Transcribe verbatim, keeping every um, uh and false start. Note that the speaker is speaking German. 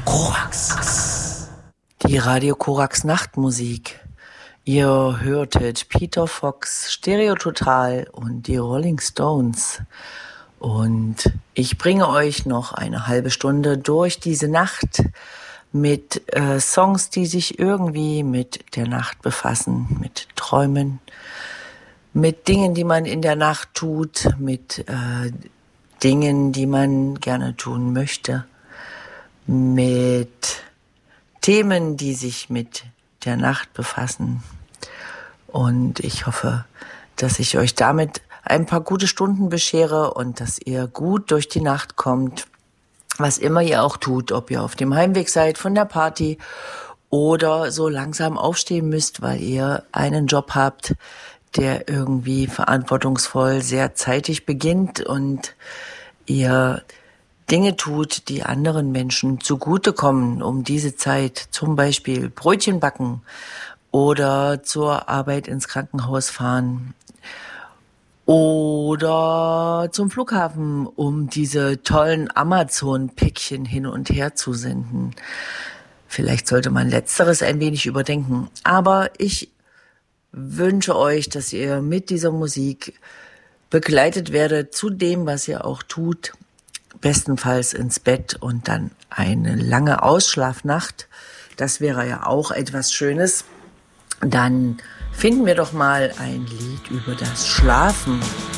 Korax. Die Radio Korax Nachtmusik. Ihr hörtet Peter Fox, Stereo Total und die Rolling Stones. Und ich bringe euch noch eine halbe Stunde durch diese Nacht mit äh, Songs, die sich irgendwie mit der Nacht befassen, mit Träumen, mit Dingen, die man in der Nacht tut, mit äh, Dingen, die man gerne tun möchte, mit Themen, die sich mit der Nacht befassen. Und ich hoffe, dass ich euch damit ein paar gute Stunden beschere und dass ihr gut durch die Nacht kommt, was immer ihr auch tut, ob ihr auf dem Heimweg seid von der Party oder so langsam aufstehen müsst, weil ihr einen Job habt, der irgendwie verantwortungsvoll sehr zeitig beginnt und ihr Dinge tut, die anderen Menschen zugutekommen, um diese Zeit, zum Beispiel Brötchen backen oder zur Arbeit ins Krankenhaus fahren oder zum Flughafen, um diese tollen Amazon-Päckchen hin und her zu senden. Vielleicht sollte man Letzteres ein wenig überdenken, aber ich wünsche euch, dass ihr mit dieser Musik begleitet werdet zu dem, was ihr auch tut, bestenfalls ins Bett und dann eine lange Ausschlafnacht. Das wäre ja auch etwas Schönes. Dann finden wir doch mal ein Lied über das Schlafen.